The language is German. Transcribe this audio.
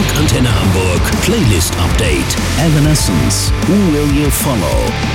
Rock Antenne Hamburg Playlist Update. Evanescence. Who Will You Follow?